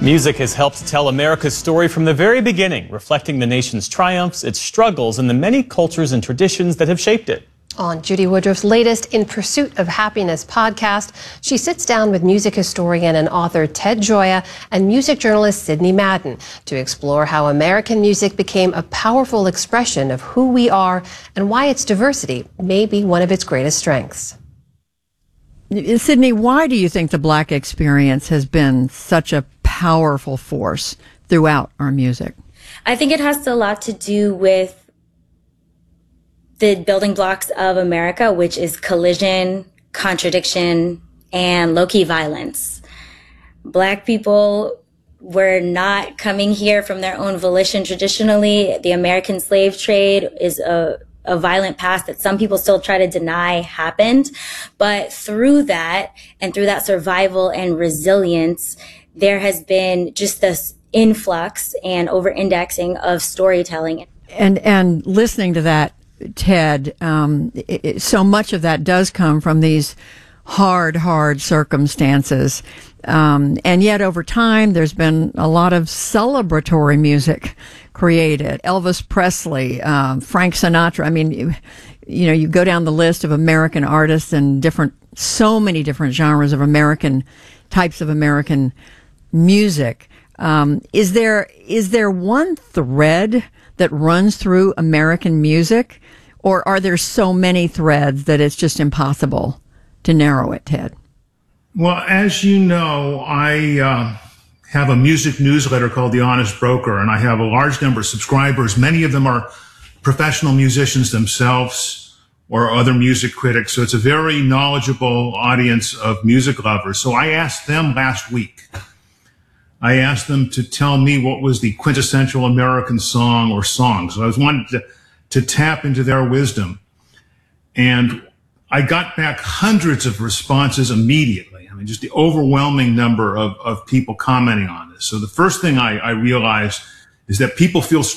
Music has helped tell America's story from the very beginning, reflecting the nation's triumphs, its struggles, and the many cultures and traditions that have shaped it. On Judy Woodruff's latest In Pursuit of Happiness podcast, she sits down with music historian and author Ted Gioia and music journalist Sidney Madden to explore how American music became a powerful expression of who we are and why its diversity may be one of its greatest strengths. Sidney, why do you think the Black experience has been such a powerful force throughout our music? I think it has a lot to do with the building blocks of America, which is collision, contradiction, and low-key violence. Black people were not coming here from their own volition traditionally. The American slave trade is a violent past that some people still try to deny happened. But through that, and through that survival and resilience, there has been just this influx and over-indexing of storytelling. And listening to that, Ted, so much of that does come from these hard circumstances. And yet over time, there's been a lot of celebratory music created. Elvis Presley, Frank Sinatra. I mean, you go down the list of American artists and so many different genres of types of American music. Is there one thread that runs through American music, or are there so many threads that it's just impossible to narrow it, Ted? Well, as you know, I have a music newsletter called The Honest Broker, and I have a large number of subscribers. Many of them are professional musicians themselves or other music critics, so it's a very knowledgeable audience of music lovers. So I asked them last week, I asked them to tell me what was the quintessential American song or songs. So I wanted to tap into their wisdom. And I got back hundreds of responses immediately. I mean, just the overwhelming number of people commenting on this. So the first thing I realized is that people feel